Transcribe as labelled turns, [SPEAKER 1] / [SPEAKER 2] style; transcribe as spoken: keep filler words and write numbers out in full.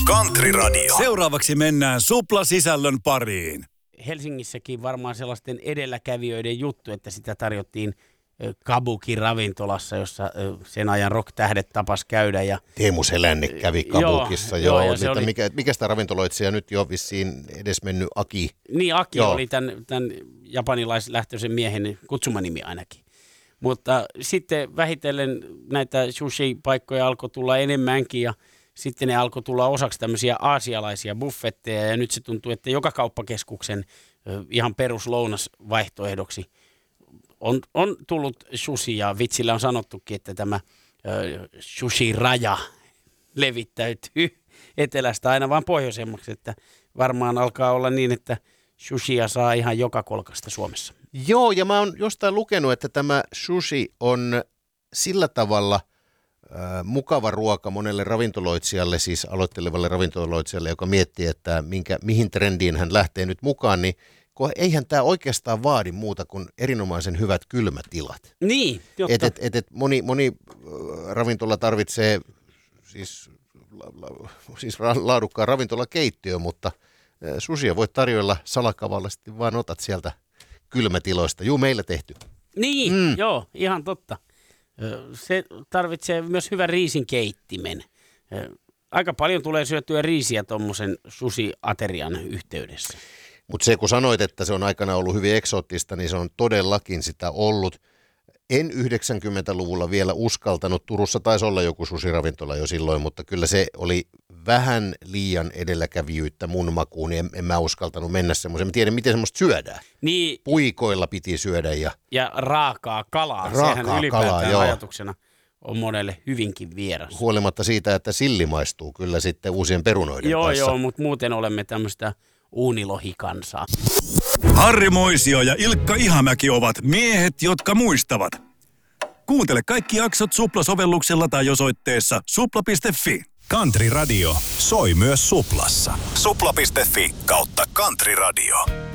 [SPEAKER 1] Country Radio.
[SPEAKER 2] Seuraavaksi mennään Supla-sisällön pariin.
[SPEAKER 3] Helsingissäkin varmaan sellaisten edelläkävijöiden juttu, että sitä tarjottiin Kabuki-ravintolassa, jossa sen ajan rock-tähdet tapas käydä. Ja
[SPEAKER 4] Teemu Selänne kävi Kabukissa, joo. joo, joo
[SPEAKER 3] oli...
[SPEAKER 4] mikä, mikä sitä ravintoloitsija nyt jo vissiin edesmennyt Aki?
[SPEAKER 3] Niin, Aki joo. oli tämän, tämän japanilaislähtöisen miehen kutsumanimi ainakin. Mutta sitten vähitellen näitä sushi-paikkoja alkoi tulla enemmänkin ja sitten ne alkoi tulla osaksi tämmöisiä aasialaisia buffetteja ja nyt se tuntuu, että joka kauppakeskuksen ihan peruslounasvaihtoehdoksi on, on tullut sushi ja vitsillä on sanottukin, että tämä sushi-raja levittäytyy etelästä aina vaan pohjoisemmaksi, että varmaan alkaa olla niin, että sushia saa ihan joka kolkasta Suomessa.
[SPEAKER 4] Joo, ja mä oon jostain lukenut, että tämä sushi on sillä tavalla äh, mukava ruoka monelle ravintoloitsijalle, siis aloittelevalle ravintoloitsijalle, joka miettii, että minkä, mihin trendiin hän lähtee nyt mukaan, niin eihän tämä oikeastaan vaadi muuta kuin erinomaisen hyvät kylmätilat.
[SPEAKER 3] Niin, jotta.
[SPEAKER 4] Et, et, et, et moni, moni ravintola tarvitsee siis, la, la, siis laadukkaan ravintolakeittiö, mutta sushia voit tarjoilla salakavallisesti, vaan otat sieltä kylmätiloista. Juu, meillä tehty.
[SPEAKER 3] Niin, mm. joo, ihan totta. Se tarvitsee myös hyvän riisinkeittimen. Aika paljon tulee syötyä riisiä tuommoisen sushi-aterian yhteydessä.
[SPEAKER 4] Mutta se, kun sanoit, että se on aikana ollut hyvin eksoottista, niin se on todellakin sitä ollut. En yhdeksänkymmentäluvulla vielä uskaltanut. Turussa taisi olla joku sushi-ravintola jo silloin, mutta kyllä se oli vähän liian edelläkävijyyttä mun makuun, niin en, en mä uskaltanut mennä semmoiseen. Mä tiedän, miten semmoista syödään.
[SPEAKER 3] Niin,
[SPEAKER 4] puikoilla piti syödä. Ja,
[SPEAKER 3] ja raakaa kalaa.
[SPEAKER 4] Raakaa
[SPEAKER 3] Sehän ylipäätään
[SPEAKER 4] kalaa, joo.
[SPEAKER 3] ajatuksena on monelle hyvinkin vieras.
[SPEAKER 4] Huolimatta siitä, että silli maistuu kyllä sitten uusien perunoiden
[SPEAKER 3] joo,
[SPEAKER 4] kanssa.
[SPEAKER 3] Joo, joo, mutta muuten olemme tämmöistä uunilohikansaa.
[SPEAKER 2] Harri Moisio ja Ilkka Ihamäki ovat miehet, jotka muistavat. Kuuntele kaikki jaksot Supla-sovelluksella tai osoitteessa supla piste fi.
[SPEAKER 1] Country Radio soi myös Suplassa. supla piste fi kautta Country Radio.